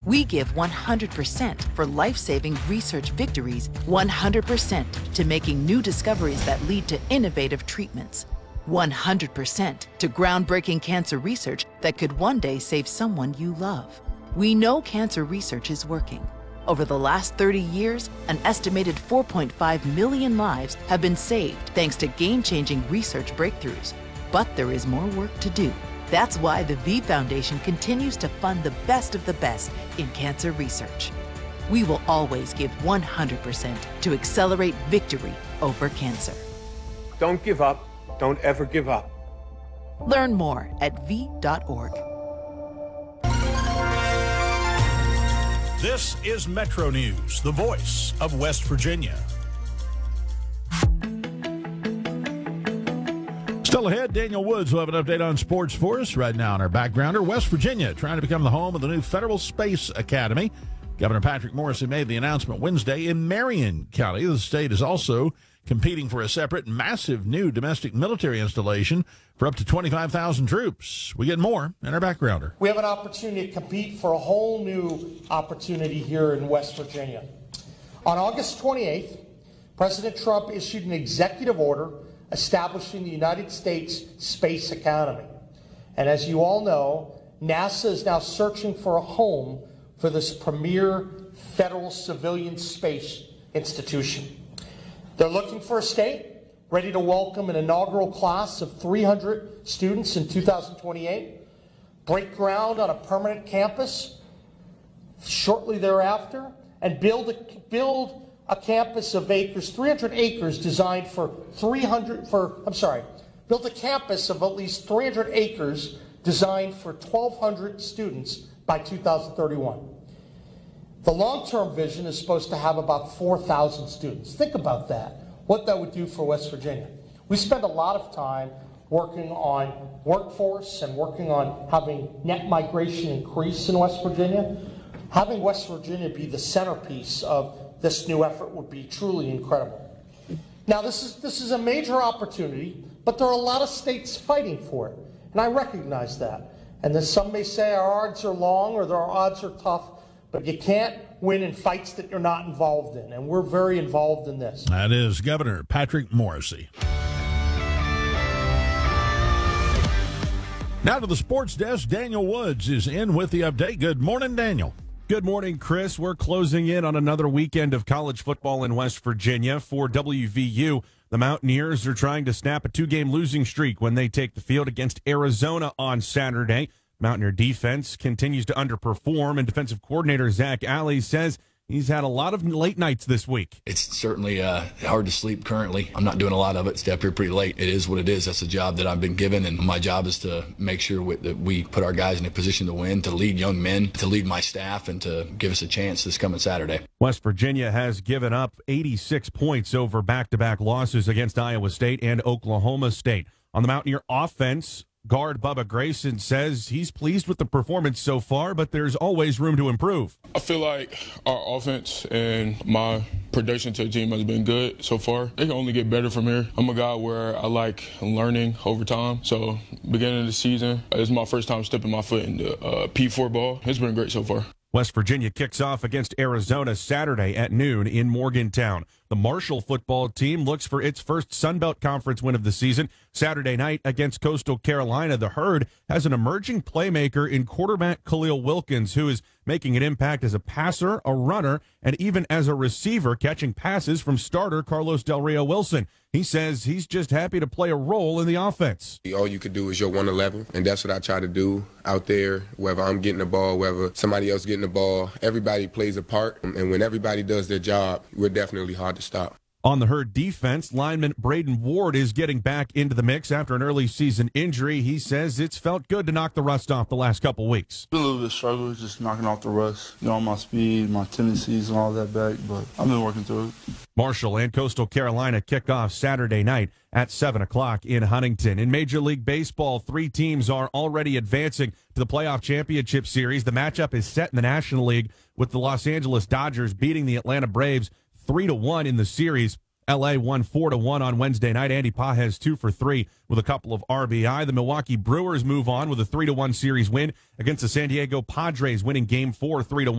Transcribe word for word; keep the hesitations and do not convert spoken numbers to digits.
We give one hundred percent for life-saving research victories, one hundred percent to making new discoveries that lead to innovative treatments, one hundred percent to groundbreaking cancer research that could one day save someone you love. We know cancer research is working. Over the last thirty years, an estimated four point five million lives have been saved thanks to game-changing research breakthroughs. But there is more work to do. That's why the V Foundation continues to fund the best of the best in cancer research. We will always give one hundred percent to accelerate victory over cancer. Don't give up. Don't ever give up. Learn more at v dot org. This is Metro News, the voice of West Virginia. Still ahead, Daniel Woods will have an update on sports for us right now on our backgrounder. West Virginia trying to become the home of the new Federal Space Academy. Governor Patrick Morrisey made the announcement Wednesday in Marion County. The state is also competing for a separate, massive new domestic military installation for up to twenty-five thousand troops. We get more in our backgrounder. We have an opportunity to compete for a whole new opportunity here in West Virginia. On August twenty-eighth, President Trump issued an executive order establishing the United States Space Academy. And as you all know, NASA is now searching for a home for this premier federal civilian space institution. They're looking for a state ready to welcome an inaugural class of three hundred students in two thousand twenty-eight, break ground on a permanent campus shortly thereafter, and build a, build a campus of acres, three hundred acres designed for three hundred, for, I'm sorry, build a campus of at least three hundred acres designed for twelve hundred students by two thousand thirty-one. The long-term vision is supposed to have about four thousand students. Think about that, what that would do for West Virginia. We spend a lot of time working on workforce and working on having net migration increase in West Virginia. Having West Virginia be the centerpiece of this new effort would be truly incredible. Now, this is, this is a major opportunity, but there are a lot of states fighting for it, and I recognize that. And then some may say our odds are long or our odds are tough, but you can't win in fights that you're not involved in, and we're very involved in this. That is Governor Patrick Morrisey. Now to the sports desk. Daniel Woods is in with the update. Good morning, Daniel. Good morning, Chris. We're closing in on another weekend of college football in West Virginia. For W V U, the Mountaineers are trying to snap a two-game losing streak when they take the field against Arizona on Saturday. Mountaineer defense continues to underperform, and defensive coordinator Zach Alley says he's had a lot of late nights this week. It's certainly uh, hard to sleep currently. I'm not doing a lot of it. Stay up here pretty late. It is what it is. That's the job that I've been given, and my job is to make sure we, that we put our guys in a position to win, to lead young men, to lead my staff, and to give us a chance this coming Saturday. West Virginia has given up eighty-six points over back-to-back losses against Iowa State and Oklahoma State. On the Mountaineer offense, guard Bubba Grayson says he's pleased with the performance so far, but there's always room to improve. I feel like our offense and my production to the team has been good so far. It can only get better from here. I'm a guy where I like learning over time. So beginning of the season, it's my first time stepping my foot into uh, P four ball. It's been great so far. West Virginia kicks off against Arizona Saturday at noon in Morgantown. The Marshall football team looks for its first Sun Belt Conference win of the season. Saturday night against Coastal Carolina, the Herd has an emerging playmaker in quarterback Khalil Wilkins, who is making an impact as a passer, a runner, and even as a receiver, catching passes from starter Carlos Del Rio Wilson. He says he's just happy to play a role in the offense. All you could do is your one eleven, and that's what I try to do out there, whether I'm getting the ball, whether somebody else getting the ball. Everybody plays a part, and when everybody does their job, we're definitely hard to stop. On the Herd defense, lineman Braden Ward is getting back into the mix after an early season injury. He says it's felt good to knock the rust off the last couple weeks. Been a little bit of struggle, just knocking off the rust. You know, my speed, my tendencies, and all that back, but I've been working through it. Marshall and Coastal Carolina kick off Saturday night at seven o'clock in Huntington. In Major League Baseball, three teams are already advancing to the playoff championship series. The matchup is set in the National League with the Los Angeles Dodgers beating the Atlanta Braves three to one in the series. L A won four to one on Wednesday night. Andy Pages two for three with a couple of R B I. The Milwaukee Brewers move on with a three to one series win against the San Diego Padres, winning game four three to one.